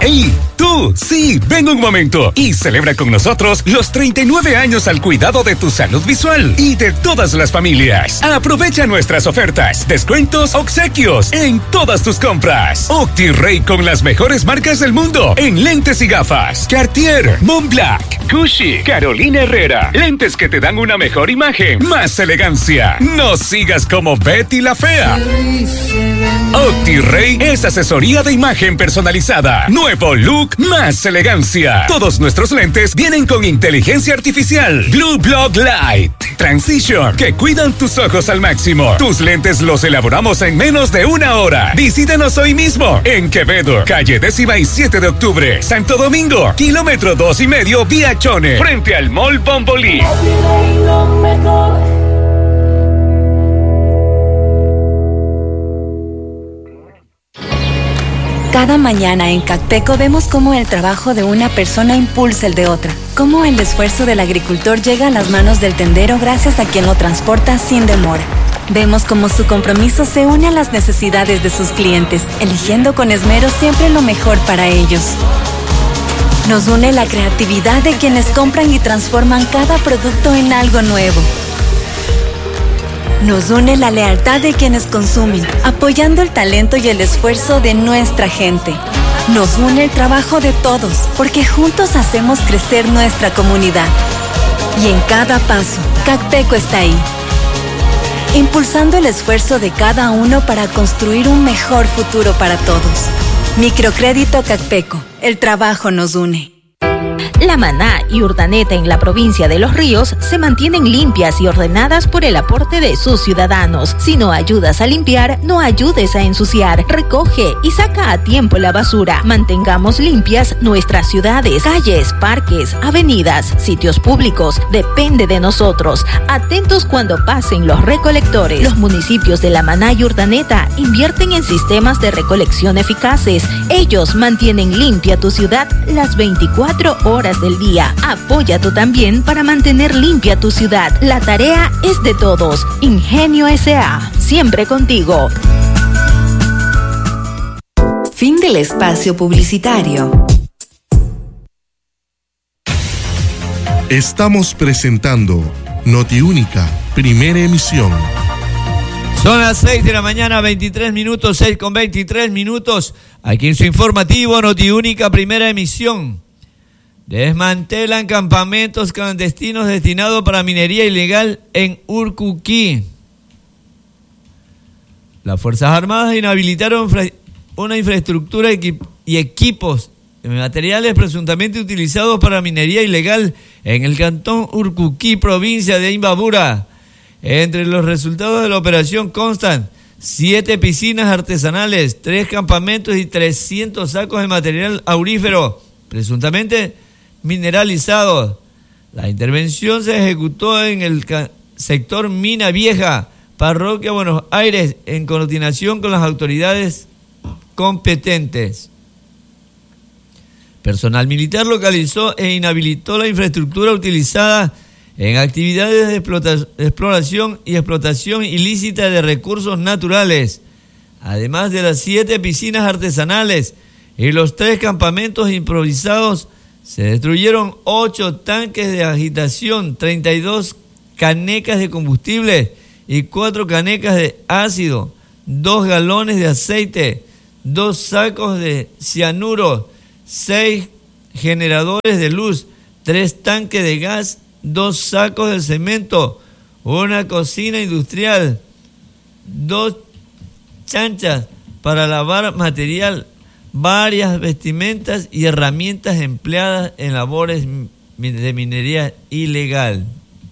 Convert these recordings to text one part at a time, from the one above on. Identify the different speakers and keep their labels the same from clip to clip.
Speaker 1: ¡Ey! ¡Tú! Sí, ven un momento y celebra con nosotros los 39 años al cuidado de tu salud visual y de todas las familias. Aprovecha nuestras ofertas, descuentos, obsequios en todas tus compras. OptiRay con las mejores marcas del mundo en lentes y gafas. Cartier, Montblanc, Gucci, Carolina Herrera. Lentes que te dan una mejor imagen, más elegancia. No sigas como Betty la Fea. OptiRay es asesoría de imagen personalizada. Nuevo look, más elegancia. Todos nuestros lentes vienen con inteligencia artificial. Blue Block Light Transition, que cuidan tus ojos al máximo. Tus lentes los elaboramos en menos de 1 hora. Visítanos hoy mismo en Quevedo, calle 17 de octubre, Santo Domingo, kilómetro 2,5 vía Chone, frente al Mall Bombolí.
Speaker 2: Cada mañana en Cacteco vemos cómo el trabajo de una persona impulsa el de otra, cómo el esfuerzo del agricultor llega a las manos del tendero gracias a quien lo transporta sin demora. Vemos cómo su compromiso se une a las necesidades de sus clientes, eligiendo con esmero siempre lo mejor para ellos. Nos une la creatividad de quienes compran y transforman cada producto en algo nuevo. Nos une la lealtad de quienes consumen, apoyando el talento y el esfuerzo de nuestra gente. Nos une el trabajo de todos, porque juntos hacemos crecer nuestra comunidad. Y en cada paso, Cacteco está ahí, impulsando el esfuerzo de cada uno para construir un mejor futuro para todos. Microcrédito Cacteco, el trabajo nos une.
Speaker 3: La Maná y Urdaneta en la provincia de Los Ríos se mantienen limpias y ordenadas por el aporte de sus ciudadanos. Si no ayudas a limpiar, no ayudes a ensuciar. Recoge y saca a tiempo la basura. Mantengamos limpias nuestras ciudades, calles, parques, avenidas, sitios públicos. Depende de nosotros. Atentos cuando pasen los recolectores. Los municipios de La Maná y Urdaneta invierten en sistemas de recolección eficaces. Ellos mantienen limpia tu ciudad las 24 horas del día. Apoya tú también para mantener limpia tu ciudad. La tarea es de todos. Ingenio S.A. Siempre contigo.
Speaker 2: Fin del espacio publicitario.
Speaker 4: Estamos presentando Notiúnica, primera emisión.
Speaker 5: Son las 6 de la mañana, 23 minutos, 6:23. Aquí en su informativo Notiúnica, primera emisión. Desmantelan campamentos clandestinos destinados para minería ilegal en Urcuquí. Las Fuerzas Armadas inhabilitaron una infraestructura y equipos de materiales presuntamente utilizados para minería ilegal en el cantón Urcuquí, provincia de Imbabura. Entre los resultados de la operación constan 7 piscinas artesanales, 3 campamentos y 300 sacos de material aurífero, presuntamente mineralizados. La intervención se ejecutó en el sector Mina Vieja, Parroquia Buenos Aires, en coordinación con las autoridades competentes. Personal militar localizó e inhabilitó la infraestructura utilizada en actividades de exploración y explotación ilícita de recursos naturales, además de las 7 piscinas artesanales y los 3 campamentos improvisados. Se destruyeron 8 tanques de agitación, 32 canecas de combustible y 4 canecas de ácido, 2 galones de aceite, 2 sacos de cianuro, 6 generadores de luz, 3 tanques de gas, 2 sacos de cemento, una cocina industrial, 2 chanchas para lavar material, varias vestimentas y herramientas empleadas en labores de minería ilegal.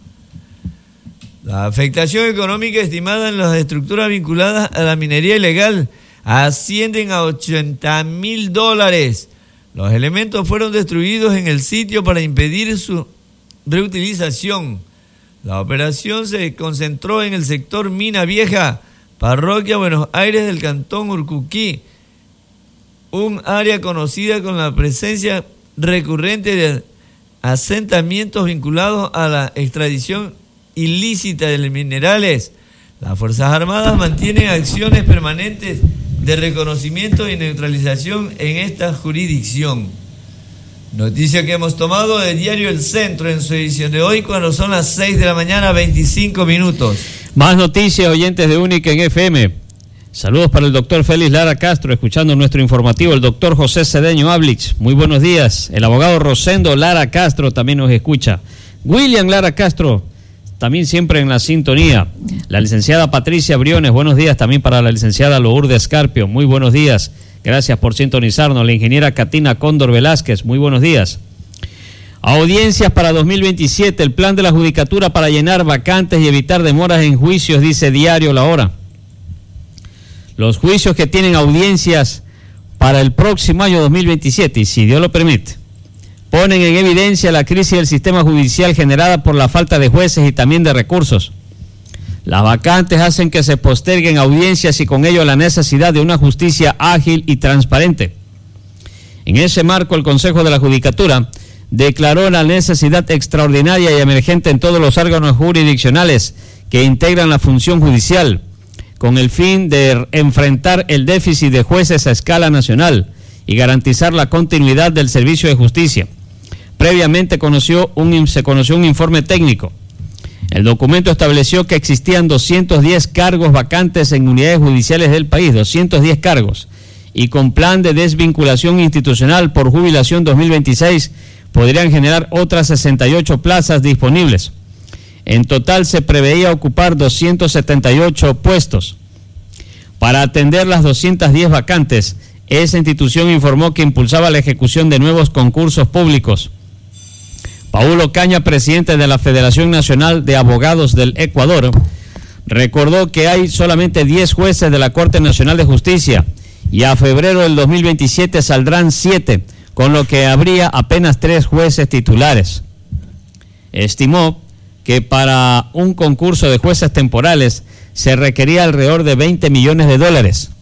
Speaker 5: La afectación económica estimada en las estructuras vinculadas a la minería ilegal ascienden a $80,000. Los elementos fueron destruidos en el sitio para impedir su reutilización. La operación se concentró en el sector Mina Vieja, Parroquia Buenos Aires del cantón Urcuquí, un área conocida con la presencia recurrente de asentamientos vinculados a la extracción ilícita de minerales. Las Fuerzas Armadas mantienen acciones permanentes de reconocimiento y neutralización en esta jurisdicción. Noticia que hemos tomado del diario El Centro en su edición de hoy, cuando son las 6 de la mañana, 25 minutos.
Speaker 6: Más noticias, oyentes de Única en FM. Saludos para el doctor Félix Lara Castro, escuchando nuestro informativo. El doctor José Cedeño Ablich, muy buenos días. El abogado Rosendo Lara Castro también nos escucha. William Lara Castro, también siempre en la sintonía. La licenciada Patricia Briones, buenos días también para la licenciada Lourdes Carpio, muy buenos días. Gracias por sintonizarnos. La ingeniera Catina Cóndor Velázquez, muy buenos días. Audiencias para 2027, el plan de la judicatura para llenar vacantes y evitar demoras en juicios, dice Diario La Hora. Los juicios que tienen audiencias para el próximo año 2027, y si Dios lo permite, ponen en evidencia la crisis del sistema judicial generada por la falta de jueces y también de recursos. Las vacantes hacen que se posterguen audiencias y con ello la necesidad de una justicia ágil y transparente. En ese marco, el Consejo de la Judicatura declaró la necesidad extraordinaria y emergente en todos los órganos jurisdiccionales que integran la función judicial, con el fin de enfrentar el déficit de jueces a escala nacional y garantizar la continuidad del servicio de justicia. Previamente se conoció un informe técnico. El documento estableció que existían 210 cargos vacantes en unidades judiciales del país, 210 cargos, y con plan de desvinculación institucional por jubilación 2026 podrían generar otras 68 plazas disponibles. En total se preveía ocupar 278 puestos. Para atender las 210 vacantes, esa institución informó que impulsaba la ejecución de nuevos concursos públicos. Paulo Caña, presidente de la Federación Nacional de Abogados del Ecuador, recordó que hay solamente 10 jueces de la Corte Nacional de Justicia y a febrero del 2027 saldrán 7, con lo que habría apenas 3 jueces titulares. Estimó que para un concurso de jueces temporales se requería alrededor de $20 millones.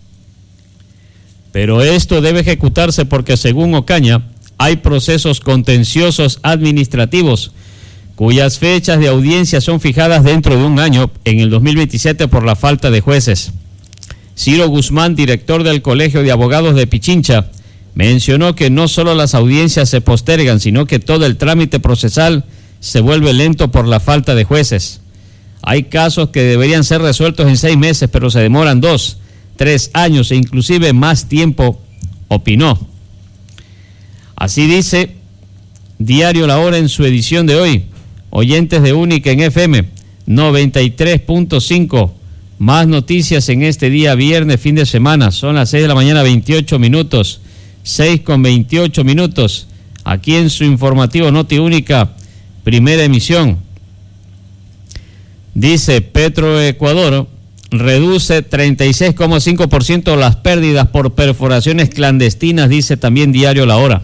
Speaker 6: Pero esto debe ejecutarse porque, según Ocaña, hay procesos contenciosos administrativos cuyas fechas de audiencia son fijadas dentro de un año, en el 2027, por la falta de jueces. Ciro Guzmán, director del Colegio de Abogados de Pichincha, mencionó que no solo las audiencias se postergan, sino que todo el trámite procesal se vuelve lento por la falta de jueces. Hay casos que deberían ser resueltos en 6 meses, pero se demoran 2, 3 años e inclusive más tiempo, opinó. Así dice Diario La Hora en su edición de hoy. Oyentes de Única en FM 93.5. Más noticias en este día viernes, fin de semana. Son las 6 de la mañana, 28 minutos. 6:28. Aquí en su informativo Noti Única, primera emisión. Dice Petroecuador reduce 36,5% las pérdidas por perforaciones clandestinas, dice también Diario La Hora.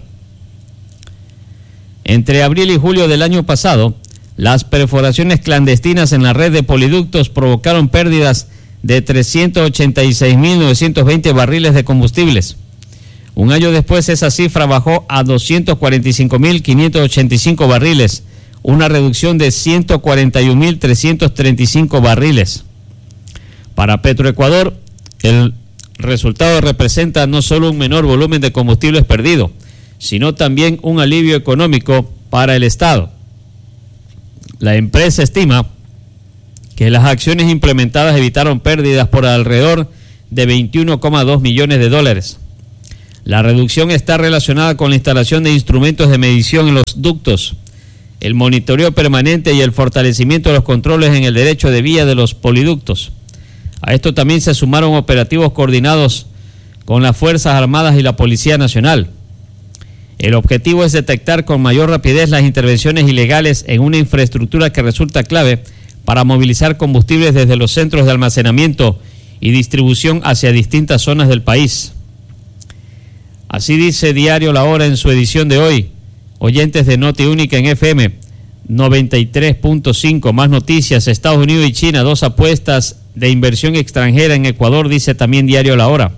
Speaker 6: Entre abril y julio del año pasado, las perforaciones clandestinas en la red de poliductos provocaron pérdidas de 386.920 barriles de combustibles. Un año después, esa cifra bajó a 245.585 barriles, una reducción de 141.335 barriles. Para Petroecuador, el resultado representa no solo un menor volumen de combustibles perdido, sino también un alivio económico para el Estado. La empresa estima que las acciones implementadas evitaron pérdidas por alrededor de $21,2 millones. La reducción está relacionada con la instalación de instrumentos de medición en los ductos, el monitoreo permanente y el fortalecimiento de los controles en el derecho de vía de los poliductos. A esto también se sumaron operativos coordinados con las Fuerzas Armadas y la Policía Nacional. El objetivo es detectar con mayor rapidez las intervenciones ilegales en una infraestructura que resulta clave para movilizar combustibles desde los centros de almacenamiento y distribución hacia distintas zonas del país. Así dice Diario La Hora en su edición de hoy. Oyentes de Noti Única en FM 93.5. Más noticias. Estados Unidos y China, 2 apuestas de inversión extranjera en Ecuador, dice también Diario La Hora.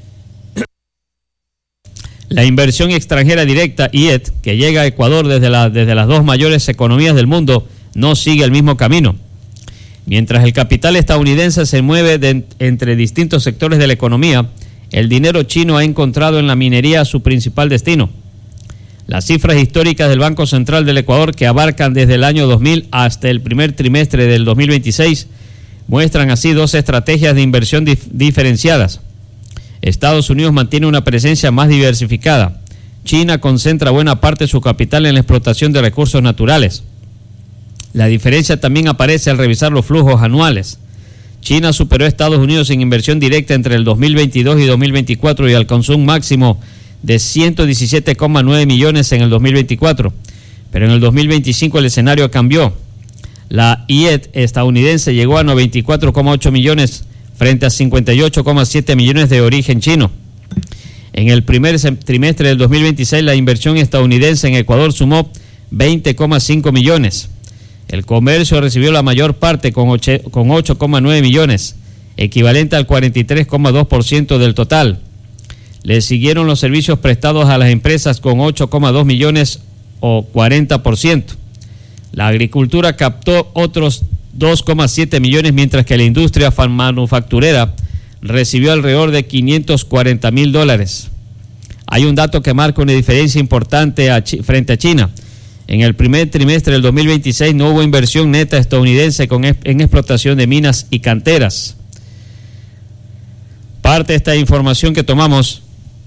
Speaker 6: La inversión extranjera directa, IED, que llega a Ecuador desde las 2 mayores economías del mundo, no sigue el mismo camino. Mientras el capital estadounidense se mueve entre distintos sectores de la economía, el dinero chino ha encontrado en la minería su principal destino. Las cifras históricas del Banco Central del Ecuador, que abarcan desde el año 2000 hasta el primer trimestre del 2026, muestran así dos estrategias de inversión diferenciadas. Estados Unidos mantiene una presencia más diversificada. China concentra buena parte de su capital en la explotación de recursos naturales. La diferencia también aparece al revisar los flujos anuales. China superó a Estados Unidos en inversión directa entre el 2022 y 2024 y alcanzó un máximo de 117,9 millones en el 2024. Pero en el 2025 el escenario cambió. La IED estadounidense llegó a 94,8 millones frente a 58,7 millones de origen chino. En el primer trimestre del 2026 la inversión estadounidense en Ecuador sumó 20,5 millones. El comercio recibió la mayor parte con 8,9 millones, equivalente al 43,2% del total. Le siguieron los servicios prestados a las empresas con 8,2 millones o 40%. La agricultura captó otros 2,7 millones, mientras que la industria manufacturera recibió alrededor de $540,000. Hay un dato que marca una diferencia importante frente a China. En el primer trimestre del 2026 no hubo inversión neta estadounidense en explotación de minas y canteras. Parte de esta información que tomamos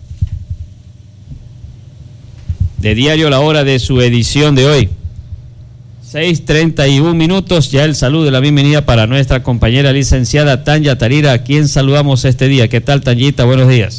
Speaker 6: de Diario La Hora de su edición de hoy. 6:31 minutos, ya el saludo y la bienvenida para nuestra compañera licenciada Tanya Tarira, a quien saludamos este día. ¿Qué tal, Tanyita? Buenos días.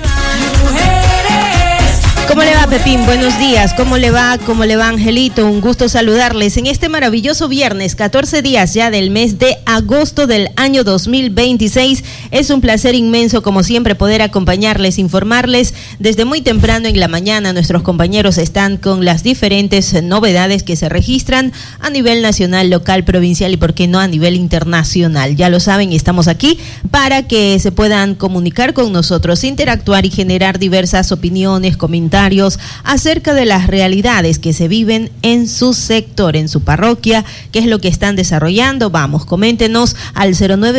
Speaker 3: ¿Cómo le va, Pepín? Buenos días. ¿Cómo le va? ¿Cómo le va, Angelito? Un gusto saludarles en este maravilloso viernes, 14 días ya del mes de agosto del año 2026. Es un placer inmenso, como siempre, poder acompañarles, informarles. Desde muy temprano en la mañana, nuestros compañeros están con las diferentes novedades que se registran a nivel nacional, local, provincial y, por qué no, a nivel internacional. Ya lo saben, estamos aquí para que se puedan comunicar con nosotros, interactuar y generar diversas opiniones, comentarios acerca de las realidades que se viven en su sector, en su parroquia, qué es lo que están desarrollando. Vamos, coméntenos al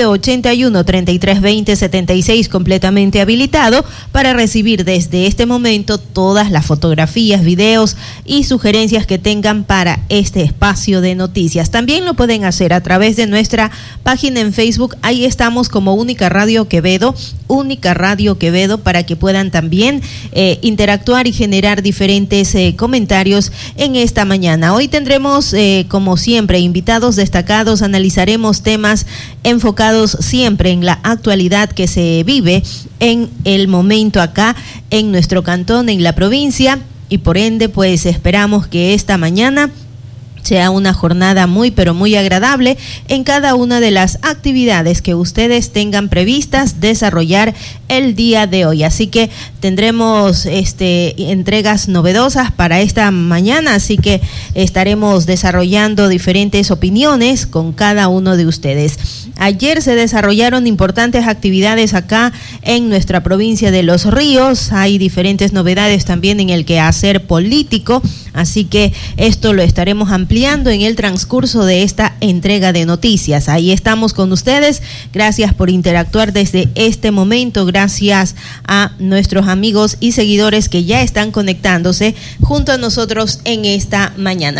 Speaker 3: 0981-3320-76, completamente habilitado para recibir desde este momento todas las fotografías, videos y sugerencias que tengan para este espacio de noticias. También lo pueden hacer a través de nuestra página en Facebook. Ahí estamos como Única Radio Quevedo, para que puedan también interactuar y generar diferentes comentarios en esta mañana. Hoy tendremos, como siempre, invitados destacados. Analizaremos temas enfocados siempre en la actualidad que se vive en el momento acá en nuestro cantón, en la provincia, y por ende, pues esperamos que esta mañana sea una jornada muy, pero muy agradable en cada una de las actividades que ustedes tengan previstas desarrollar el día de hoy. Así que tendremos entregas novedosas para esta mañana, así que estaremos desarrollando diferentes opiniones con cada uno de ustedes. Ayer se desarrollaron importantes actividades acá en nuestra provincia de Los Ríos. Hay diferentes novedades también en el quehacer político, así que esto lo estaremos ampliando en el transcurso de esta entrega de noticias. Ahí estamos con ustedes. Gracias por interactuar desde este momento. Gracias a nuestros amigos y seguidores que ya están conectándose junto a nosotros en esta mañana.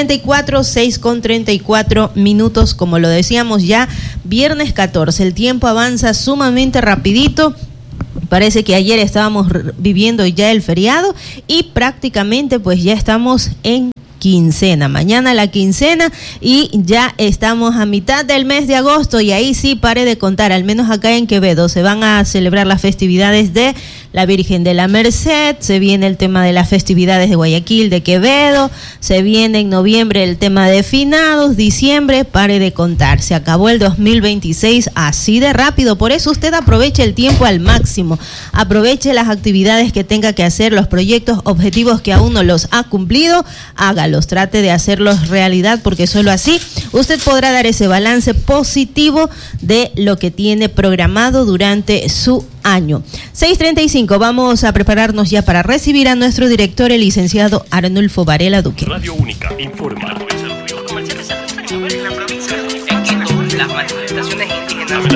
Speaker 3: 6:34 minutos, como lo decíamos ya, viernes 14. El tiempo avanza sumamente rapidito. Parece que ayer estábamos viviendo ya el feriado y prácticamente pues ya estamos en quincena, mañana la quincena y ya estamos a mitad del mes de agosto y ahí sí pare de contar, al menos acá en Quevedo se van a celebrar las festividades de la Virgen de la Merced, se viene el tema de las festividades de Guayaquil, de Quevedo, se viene en noviembre el tema de finados, diciembre, pare de contar, se acabó el 2026 así de rápido, por eso usted aproveche el tiempo al máximo, aproveche las actividades que tenga que hacer, los proyectos, objetivos que aún no los ha cumplido, hágalos, trate de hacerlos realidad, porque solo así usted podrá dar ese balance positivo de lo que tiene programado durante su año. 6:35, vamos a prepararnos ya para recibir a nuestro director, el licenciado Arnulfo Varela Duque.
Speaker 7: Radio Única informa.